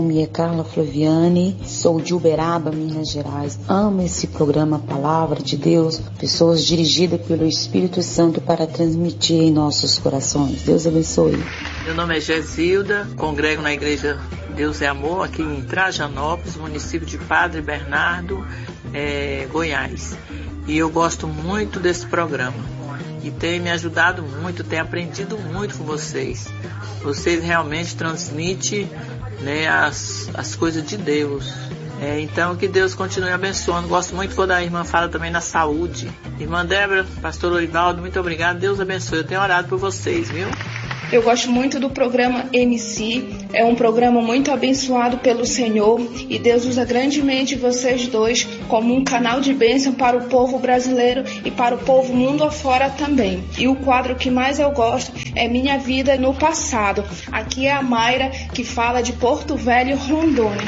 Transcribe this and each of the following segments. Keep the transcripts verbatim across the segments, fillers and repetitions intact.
Meu nome é Carla Flaviane, sou de Uberaba, Minas Gerais. Amo esse programa Palavra de Deus, pessoas dirigidas pelo Espírito Santo para transmitir em nossos corações. Deus abençoe. Meu nome é Gesilda, congrego na Igreja Deus é Amor, aqui em Trajanópolis, município de Padre Bernardo, é, Goiás. E eu gosto muito desse programa. E tem me ajudado muito, tem aprendido muito com vocês. Vocês realmente transmitem, né, as, as coisas de Deus. É, então, que Deus continue abençoando. Gosto muito quando a irmã fala também na saúde. Irmã Débora, pastor Orivaldo, muito obrigado. Deus abençoe. Eu tenho orado por vocês, viu? Eu gosto muito do programa M C, é um programa muito abençoado pelo Senhor e Deus usa grandemente vocês dois como um canal de bênção para o povo brasileiro e para o povo mundo afora também. E o quadro que mais eu gosto é Minha Vida no Passado. Aqui é a Mayra, que fala de Porto Velho, Rondônia.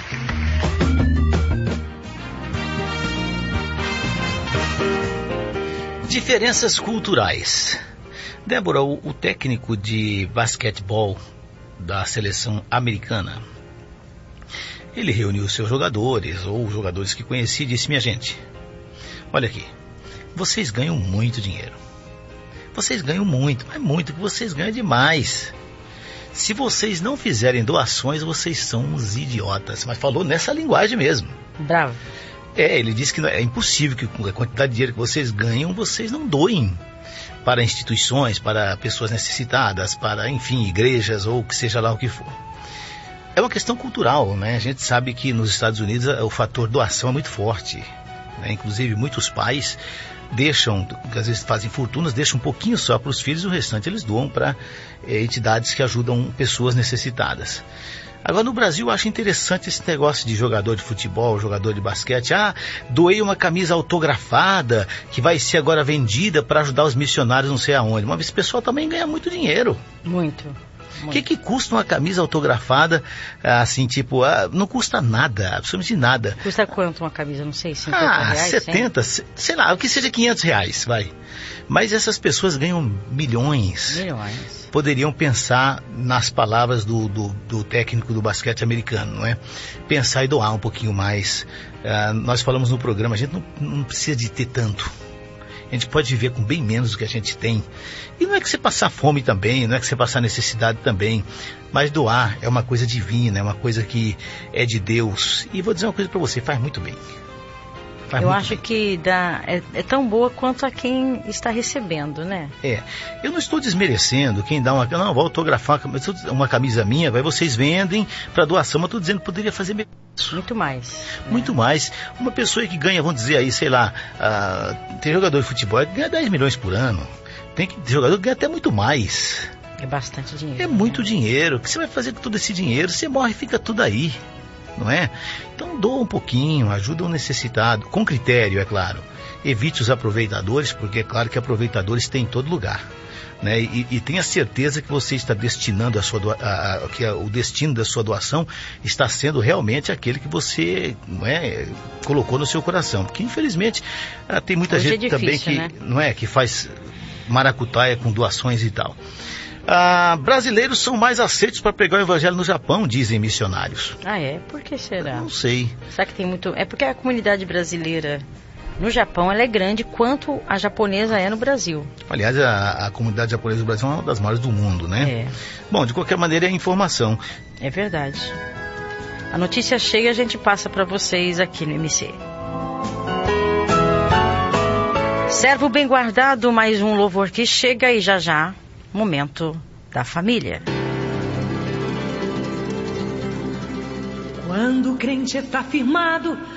Diferenças culturais. Débora, o, o técnico de basquetebol da seleção americana, ele reuniu seus jogadores, ou jogadores que conhecia, e disse: minha gente, olha aqui, vocês ganham muito dinheiro. Vocês ganham muito, mas muito, que vocês ganham demais. Se vocês não fizerem doações, vocês são uns idiotas. Mas falou nessa linguagem mesmo. Bravo. É, ele disse que é impossível que com a quantidade de dinheiro que vocês ganham, vocês não doem para instituições, para pessoas necessitadas, para, enfim, igrejas ou que seja lá o que for. É uma questão cultural, né? A gente sabe que nos Estados Unidos o fator doação é muito forte, né? Inclusive muitos pais deixam, às vezes fazem fortunas, deixam um pouquinho só para os filhos e o restante eles doam para é, entidades que ajudam pessoas necessitadas. Agora, no Brasil, eu acho interessante esse negócio de jogador de futebol, jogador de basquete. Ah, doei uma camisa autografada que vai ser agora vendida para ajudar os missionários não sei aonde. Mas esse pessoal também ganha muito dinheiro. Muito. O que que custa uma camisa autografada, assim, tipo, ah, não custa nada, absolutamente nada. Custa quanto uma camisa? Não sei, cinquenta ah, reais? setenta, cem? Sei lá, o que seja quinhentos reais, vai. Mas essas pessoas ganham milhões. Milhões. Poderiam pensar nas palavras do, do, do técnico do basquete americano, não é? Pensar e doar um pouquinho mais. Uh, nós falamos no programa, a gente não, não precisa de ter tanto. A gente pode viver com bem menos do que a gente tem. E não é que você passar fome também, não é que você passar necessidade também. Mas doar é uma coisa divina, é uma coisa que é de Deus. E vou dizer uma coisa para você, faz muito bem. Faz eu muito acho bem. que dá, é, é tão boa quanto a quem está recebendo, né? É, eu não estou desmerecendo quem dá uma... Não, vou autografar uma camisa minha, vai, vocês vendem para doação, mas estou dizendo que poderia fazer melhor. Muito mais. Muito né? mais. Uma pessoa que ganha, vamos dizer aí, sei lá, uh, tem jogador de futebol que ganha dez milhões por ano. Tem que, jogador que ganha até muito mais. É bastante dinheiro. É né? muito dinheiro. O que você vai fazer com todo esse dinheiro? Você morre e fica tudo aí. Não é? Então doa um pouquinho, ajuda o necessitado, com critério, é claro. Evite os aproveitadores, porque é claro que aproveitadores tem em todo lugar. Né? E, e tenha certeza que você está destinando a sua doa, a, a, que a, o destino da sua doação está sendo realmente aquele que você não é, colocou no seu coração. Porque infelizmente ah, tem muita Hoje gente é difícil, também que, né? não é, que faz maracutaia com doações e tal. Ah, brasileiros são mais aceitos para pregar o evangelho no Japão, dizem missionários. Ah, é? Por que será? Não sei. Será que tem muito... É porque a comunidade brasileira no Japão ela é grande quanto a japonesa é no Brasil. Aliás, a, a comunidade japonesa do Brasil é uma das maiores do mundo, né? É. Bom, de qualquer maneira é informação. É verdade. A notícia cheia a gente passa para vocês aqui no M C. Servo bem guardado, mais um louvor que chega e já já, momento da família. Quando o crente está firmado